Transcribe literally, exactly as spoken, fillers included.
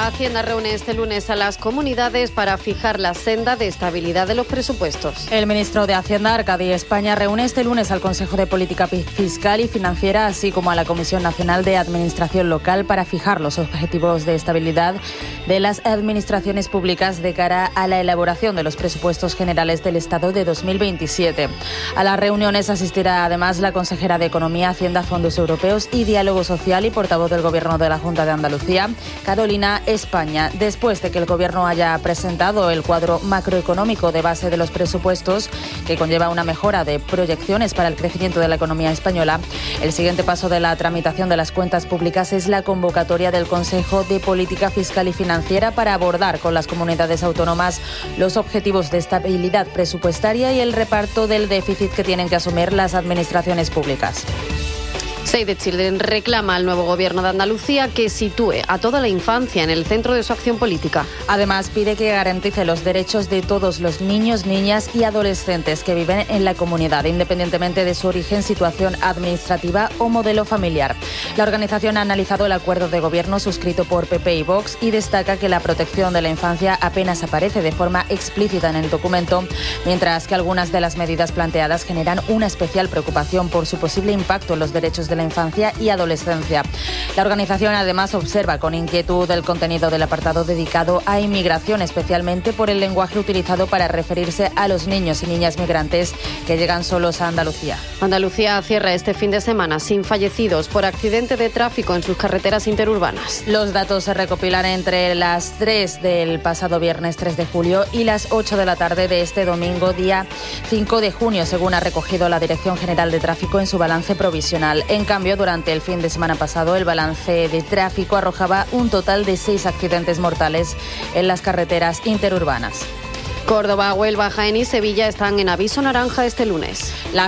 Hacienda reúne este lunes a las comunidades para fijar la senda de estabilidad de los presupuestos. El ministro de Hacienda, Arcadi España, reúne este lunes al Consejo de Política Fiscal y Financiera, así como a la Comisión Nacional de Administración Local, para fijar los objetivos de estabilidad de las administraciones públicas de cara a la elaboración de los presupuestos generales del Estado de dos mil veintisiete. A las reuniones asistirá además la consejera de Economía, Hacienda, Fondos Europeos y Diálogo Social y portavoz del Gobierno de la Junta de Andalucía, Carolina España. Después de que el Gobierno haya presentado el cuadro macroeconómico de base de los presupuestos, que conlleva una mejora de proyecciones para el crecimiento de la economía española, el siguiente paso de la tramitación de las cuentas públicas es la convocatoria del Consejo de Política Fiscal y Financiera para abordar con las comunidades autónomas los objetivos de estabilidad presupuestaria y el reparto del déficit que tienen que asumir las administraciones públicas. Save the Children reclama al nuevo Gobierno de Andalucía que sitúe a toda la infancia en el centro de su acción política. Además, pide que garantice los derechos de todos los niños, niñas y adolescentes que viven en la comunidad, independientemente de su origen, situación administrativa o modelo familiar. La organización ha analizado el acuerdo de gobierno suscrito por P P y Vox y destaca que la protección de la infancia apenas aparece de forma explícita en el documento, mientras que algunas de las medidas planteadas generan una especial preocupación por su posible impacto en los derechos de la infancia y adolescencia. La organización además observa con inquietud el contenido del apartado dedicado a inmigración, especialmente por el lenguaje utilizado para referirse a los niños y niñas migrantes que llegan solos a Andalucía. Andalucía cierra este fin de semana sin fallecidos por accidente de tráfico en sus carreteras interurbanas. Los datos se recopilan entre las tres del pasado viernes tres de julio y las ocho de la tarde de este domingo, día cinco de junio, según ha recogido la Dirección General de Tráfico en su balance provisional. En cambio, durante el fin de semana pasado, el balance de tráfico arrojaba un total de seis accidentes mortales en las carreteras interurbanas. Córdoba, Huelva, Jaén y Sevilla están en aviso naranja este lunes. La